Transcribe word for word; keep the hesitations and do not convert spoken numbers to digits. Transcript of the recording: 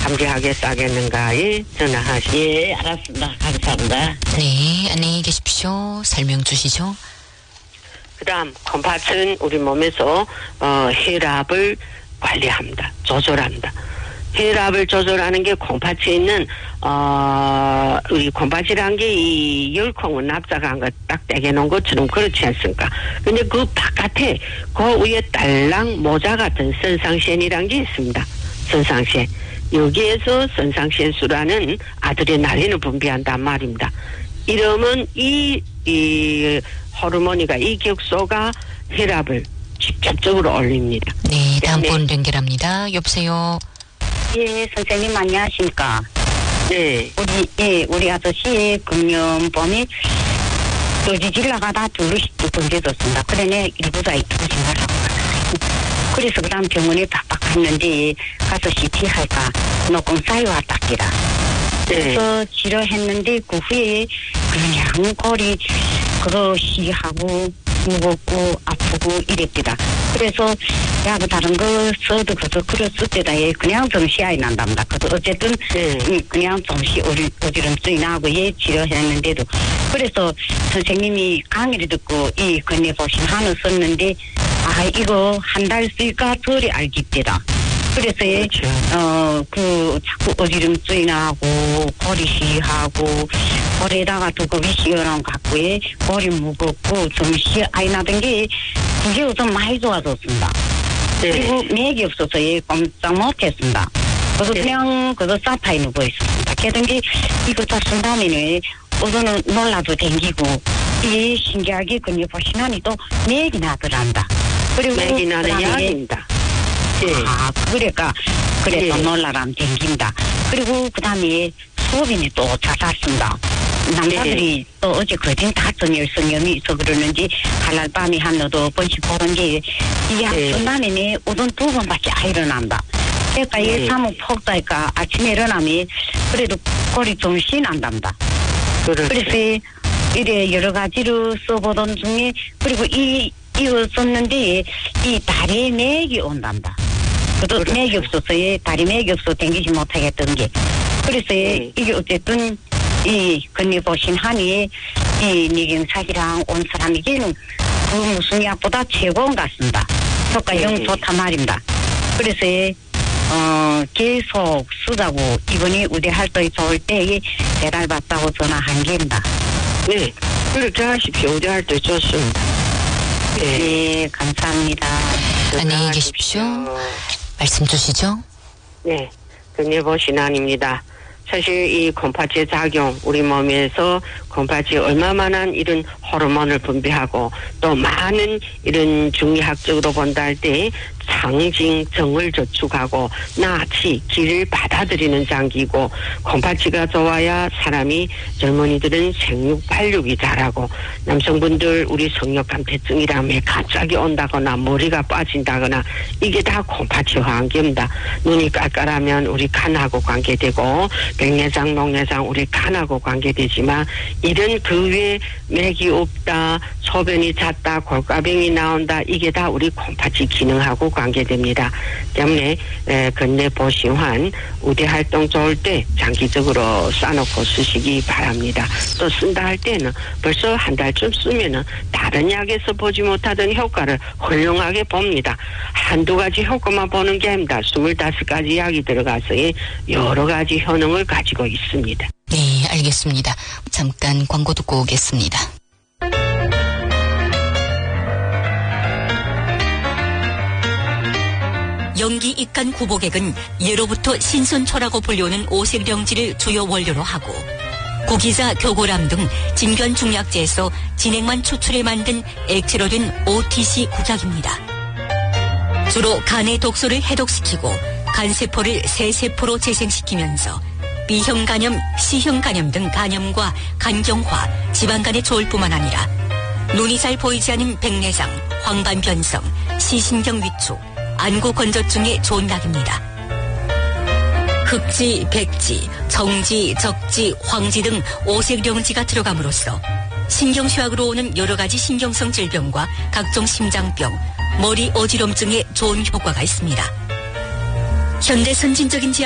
감지하겠다겠는가에 전화하시. 예, 알았습니다. 감사합니다. 네, 안녕히 계십시오. 설명 주시죠. 그 다음, 콩팥은 우리 몸에서, 어, 혈압을 관리합니다. 조절합니다. 혈압을 조절하는 게 콩팥에 있는, 어, 우리 콩팥이란 게 이 열콩을 납작한 거 딱 떼겨놓은 것처럼 그렇지 않습니까? 근데 그 바깥에, 그 위에 딸랑 모자 같은 선상腺이란 게 있습니다. 선상腺. 여기에서 선상腺수라는 아드레날린을 분비한단 말입니다. 이러면 이, 이, 호르몬이가 이 격소가 혈압을 직접적으로 올립니다. 네, 다음 분 연결합니다. 여보세요. 예, 선생님 안녕하십니까? 네. 우리, 예, 우리 아저씨 금년봄에 도지질 나가다 둘러씩 던져졌습니다. 그러네 일부자에 투신을 하고 갔어요. 그래서 그 다음 병원에 팍팍 갔는데 가서 씨티 할까 녹음 쌓여 왔다기라. 그래서 치료했는데 그 후에 그냥 골이 그거 시하고 무겁고 아프고 이랬더라. 그래서 야그 다른 거 써도 그저 그랬을 때다 예 그냥 정시아이 난답니다. 그래서 어쨌든 네. 그냥 정시 어리 어지럼증이 나고 예 치료했는데도 그래서 선생님이 강의를 듣고 이 건네 보신 한을 썼는데 아 이거 한 달 쓰니까 덜이 알겠더라. 그래서 예, 그렇죠. 어, 그, 자꾸 어지럼증이 나고, 골이 시하고, 골에다가 두꺼비 시어랑 갖고, 예, 골이 무겁고, 좀 시, 아이 나던 게, 그게 우선 많이 좋아졌습니다. 네. 그리고 맥이 없어서, 예, 꼼짝 못했습니다. 그래서 네. 그냥, 그거 사파에 누워 있었습니다. 그러던게, 이거 다 쓴 다음에는, 우선은 놀라도 댕기고, 이 신기하게, 그녀 보시나니 또 맥이 나더란다. 그리고, 맥이 나는 그다음에 약입니다. 예. 아, 그러니까, 그래서 예. 놀라람 댕긴다. 그리고 그 다음에 수업인이 또 잦았습니다. 남자들이 예. 또 어제 거진 다 전열 성염이 있어 그러는지 할날 밤에 한 너도 번씩 보는 게, 이 예. 약순간에 우선 두 번밖에 안 일어난다. 그러니까 예. 얘 사무 폭다니까 아침에 일어나면 그래도 골이 좀 신난답니다. 그렇죠. 그래서 이래 여러 가지로 써보던 중에, 그리고 이, 이거 썼는데 이 다리에 맥이 온단다. 그것도 그렇죠. 맥이 없어서 예, 다리 맥이 없어 댕기지 못하겠던 게. 그래서 예, 네. 이게 어쨌든 이 건네 보신 한이 이 뇌경색이랑 온 사람에게는 그 무슨 약보다 최고인 것 같습니다. 효과 영 네. 좋단 말입니다. 그래서 예, 어, 계속 쓰자고 이번에 우리 활동이 좋을 때 배달 받다고 전화한 게입니다. 네. 그렇게 하십시오. 우리 할 때 좋습니다. 네. 네, 감사합니다. 안녕히 계십시오. 말씀 주시죠. 네. 건네보신 아닙니다. 사실 이 콩팥의 작용, 우리 몸에서 콩팥이 얼마만한 이런 호르몬을 분비하고 또 많은 이런 중의학적으로 본다 할 때 상징, 정을 저축하고 나치, 기를 받아들이는 장기고, 콩팥이가 좋아야 사람이, 젊은이들은 생육, 발육이 잘하고, 남성분들 우리 성욕감퇴증이라며 갑자기 온다거나 머리가 빠진다거나 이게 다 콩팥이 환경입니다. 눈이 깔깔하면 우리 간하고 관계되고, 백내장, 녹내장 우리 간하고 관계되지만 이런 그 외에 맥이 없다, 소변이 잦다, 골가병이 나온다, 이게 다 우리 콩팥이 기능하고 관계됩니다. 때문에 에, 건네 보시환 우대 활동 좋을 때 장기적으로 싸놓고 쓰시기 바랍니다. 또 쓴다 할 때는 벌써 한 달쯤 쓰면은 다른 약에서 보지 못하던 효과를 훌륭하게 봅니다. 한두 가지 효과만 보는 게 아닙니다. 스물다섯 가지 약이 들어가서 여러 가지 효능을 가지고 있습니다. 네, 알겠습니다. 잠깐 광고 듣고 오겠습니다. 영기 입간 구보객은 예로부터 신선초라고 불리우는 오색령지를 주요 원료로 하고 고기자, 교고람 등 진균 중약제에서 진액만 추출해 만든 액체로 된 오티씨 구약입니다. 주로 간의 독소를 해독시키고 간세포를 새세포로 재생시키면서 B형 간염, C형 간염 등 간염과 간경화, 지방간에 좋을 뿐만 아니라 눈이 잘 보이지 않는 백내장, 황반변성, 시신경 위축, 안구 건조증에 좋은 약입니다. 흑지, 백지, 정지, 적지, 황지 등 오색령지가 들어감으로써 신경쇠약으로 오는 여러 가지 신경성 질병과 각종 심장병, 머리 어지럼증에 좋은 효과가 있습니다. 현대 선진적인